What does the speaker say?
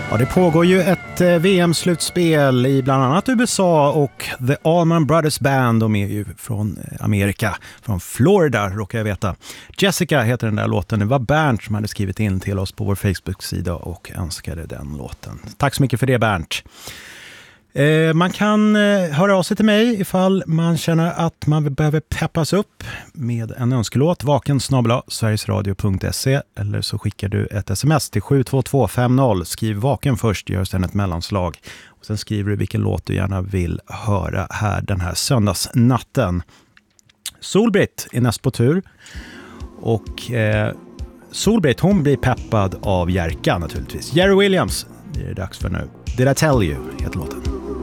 Ja, det pågår ju ett VM-slutspel i bland annat USA och The Allman Brothers Band, de är ju från Amerika, från Florida råkar jag veta. Jessica heter den där låten, det var Bernt som hade skrivit in till oss på vår Facebook-sida och önskade den låten. Tack så mycket för det, Bernt. Man kan höra av sig till mig ifall man känner att man behöver peppas upp med en önskelåt, vaken@sverigesradio.se, eller så skickar du ett sms till 72250, skriv vaken först, gör sedan ett mellanslag och sen skriver du vilken låt du gärna vill höra här den här söndagsnatten. Solbritt är näst på tur och Solbritt, hon blir peppad av Jerka naturligtvis. Jerry Williams, det är dags för nu. Did I tell you, heter låten.